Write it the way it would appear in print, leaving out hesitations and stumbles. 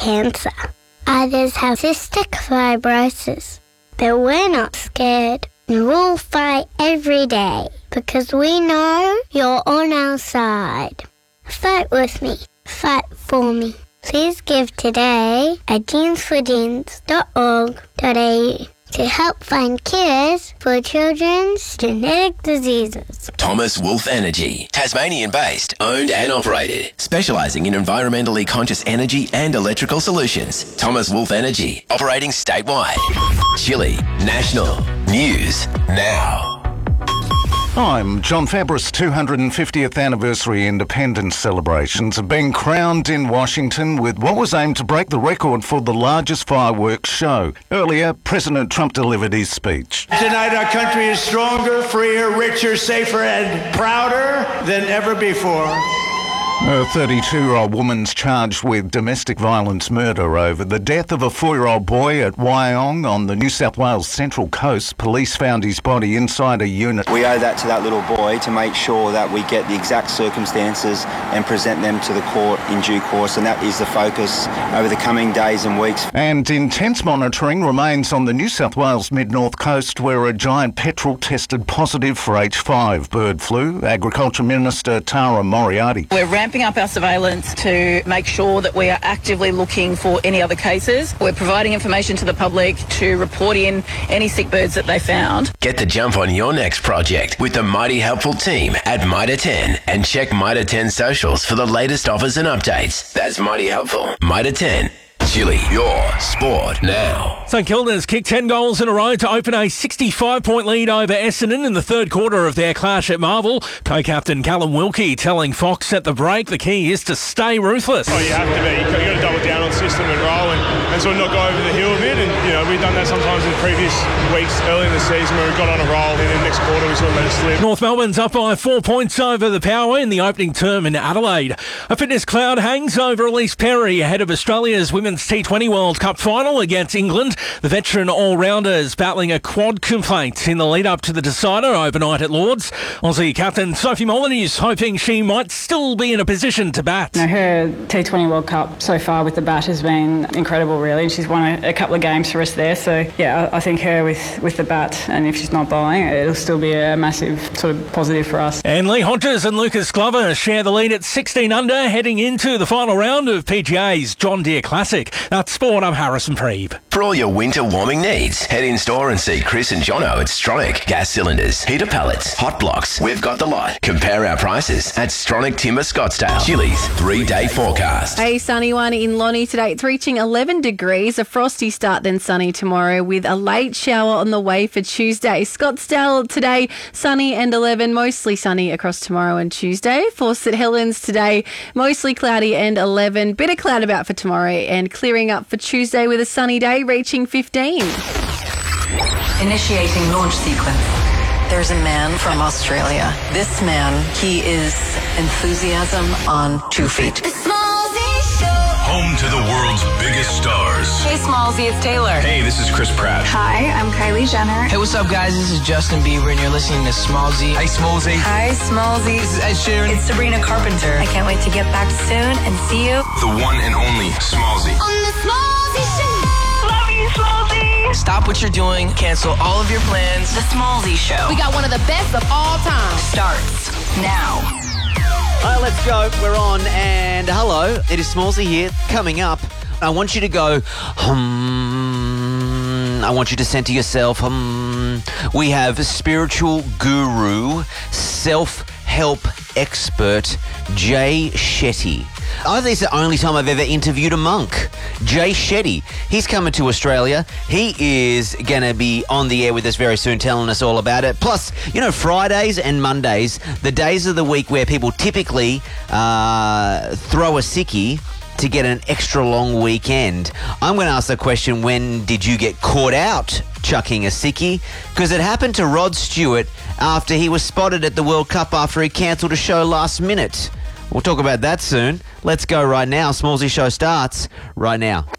cancer. Others have cystic fibrosis. But we're not scared. And we'll fight every day because we know you're on our side. Fight with me. Fight for me. Please give today at jeansforjeans.org.au to help find cures for children's genetic diseases. Thomas Wolf Energy, Tasmanian-based, owned and operated, specialising in environmentally conscious energy and electrical solutions. Thomas Wolf Energy, operating statewide. Chile National News Now. I'm John Fabris. 250th anniversary independence celebrations have been crowned in Washington with what was aimed to break the record for the largest fireworks show. Earlier, President Trump delivered his speech. Tonight our country is stronger, freer, richer, safer and prouder than ever before. A 32-year-old woman's charged with domestic violence murder over the death of a 4-year-old boy at Wyong on the New South Wales Central Coast. Police found his body inside a unit. We owe that to that little boy to make sure that we get the exact circumstances and present them to the court in due course, and that is the focus over the coming days and weeks. And intense monitoring remains on the New South Wales mid-north coast where a giant petrel tested positive for H5 bird flu. Agriculture Minister Tara Moriarty. We're ramping up our surveillance to make sure that we are actively looking for any other cases. We're providing information to the public to report in any sick birds that they found. Get the jump on your next project with the Mighty Helpful team at Mitre 10 and check Mitre 10 socials for the latest offers and updates. That's Mighty Helpful. Mitre 10. Chile, your sport now. St Kilda's kicked 10 goals in a row to open a 65-point lead over Essendon in the third quarter of their clash at Marvel. Co-captain Callum Wilkie telling Fox at the break the key is to stay ruthless. Oh, you have to be. You've got to double down on system and roll and sort of not go over the hill a bit. And, we've done that sometimes in previous weeks early in the season where we got on a roll and then next quarter we sort of let it slip. North Melbourne's up by 4 points over the Power in the opening term in Adelaide. A fitness cloud hangs over Elise Perry ahead of Australia's Women's T20 World Cup final against England. The veteran all-rounder is battling a quad complaint in the lead-up to the decider overnight at Lords. Aussie captain Sophie Molyneux's hoping she might still be in a position to bat. Her T20 World Cup so far with the bat has been incredible, really. She's won a couple of games for us there. So, yeah, I think her with the bat, and if she's not bowling, it'll still be a massive sort of positive for us. And Lee Hodges and Lucas Glover share the lead at 16 under, heading into the final round of PGA's John Deere Classic. That's Sport. I'm Harrison Preeb. For all your winter warming needs, head in store and see Chris and Jono at Stronach. Gas cylinders, heater pallets, hot blocks. We've got the lot. Compare our prices at Stronach Timber Scottsdale. Chile's 3-day forecast. A sunny one in Lonnie today. It's reaching 11 degrees. A frosty start, then sunny tomorrow with a late shower on the way for Tuesday. Scottsdale today, sunny and 11. Mostly sunny across tomorrow and Tuesday. For St Helens today, mostly cloudy and 11. Bit of cloud about for tomorrow and clearing up for Tuesday with a sunny day reaching 15. Initiating launch sequence. There's a man from Australia. This man, he is enthusiasm on 2 feet. Home to the world's biggest stars. Hey, Smallsy, it's Taylor. Hey, this is Chris Pratt. Hi, I'm Kylie Jenner. Hey, what's up, guys? This is Justin Bieber, and you're listening to Smallsy. Hi, Smallsy. Hi, Smallsy. This is Ed Sheeran. It's Sabrina Carpenter. I can't wait to get back soon and see you. The one and only Smallsy. On the Smallsy Show. Love you, Smallsy. Stop what you're doing. Cancel all of your plans. The Smallsy Show. We got one of the best of all time. Starts now. All right, let's go. We're on, and hello, it is Smallsy here. Coming up, I want you to go, I want you to center yourself, We have spiritual guru, self-help expert, Jay Shetty. I think it's the only time I've ever interviewed a monk. Jay Shetty. He's coming to Australia. He is going to be on the air with us very soon, telling us all about it. Plus, Fridays and Mondays, the days of the week where people typically throw a sickie to get an extra long weekend. I'm going to ask the question, when did you get caught out chucking a sickie? Because it happened to Rod Stewart after he was spotted at the World Cup after he cancelled a show last minute. We'll talk about that soon. Let's go right now. Smallsy Show starts right now.